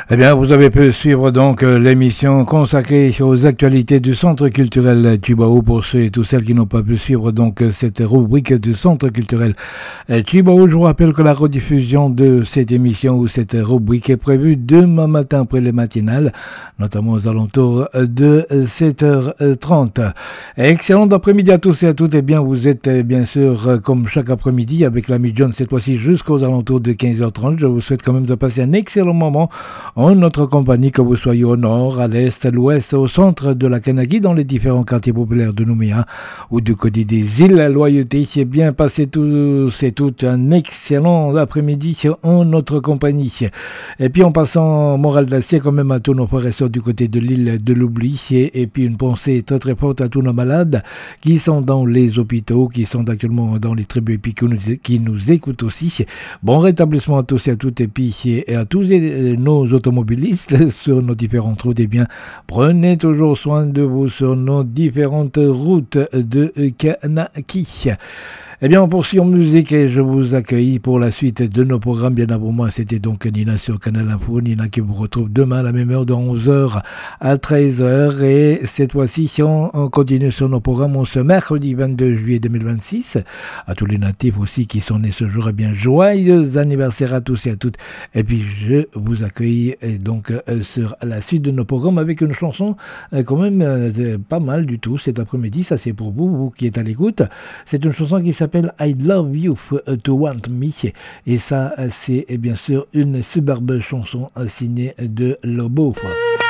Eh bien, vous avez pu suivre donc l'émission consacrée aux actualités du Centre culturel Tubao. Pour ceux et tous celles qui n'ont pas pu suivre donc cette rubrique du Centre culturel Tubao, je vous rappelle que la rediffusion de cette émission ou cette rubrique est prévue demain matin après les matinales, notamment aux alentours de 7h30. Excellent après-midi à tous et à toutes. Eh bien, vous êtes bien sûr comme chaque après-midi avec l'ami John cette fois-ci jusqu'aux alentours de 15h30. Je vous souhaite quand même de passer un excellent moment en notre compagnie, que vous soyez au nord, à l'est, à l'ouest, au centre de la Kanaki, dans les différents quartiers populaires de Nouméa ou du côté des îles Loyauté. C'est bien passé tous et toutes un excellent après-midi en notre compagnie. Et puis en passant moral d'acier quand même à tous nos frères et sœurs du côté de l'île de l'Oubli, et puis une pensée très très forte à tous nos malades qui sont dans les hôpitaux, qui sont actuellement dans les tribus et puis qui nous écoutent aussi. Bon rétablissement à tous et à toutes, et puis et à tous nos automobilistes sur nos différentes routes. Eh bien, prenez toujours soin de vous sur nos différentes routes de Kanaki. Eh bien, on poursuit en musique et je vous accueille pour la suite de nos programmes. Bien avant moi, c'était donc Nina sur Canal Info. Nina qui vous retrouve demain à la même heure de 11h à 13h. Et cette fois-ci, on continue sur nos programmes ce mercredi 22 juillet 2026. À tous les natifs aussi qui sont nés ce jour, eh bien, joyeux anniversaire à tous et à toutes. Et puis, je vous accueille donc sur la suite de nos programmes avec une chanson quand même pas mal du tout cet après-midi. Ça, c'est pour vous, vous qui êtes à l'écoute. C'est une chanson qui s'appelle I Love You to Want Me, et ça c'est bien sûr une superbe chanson signée de Lobo.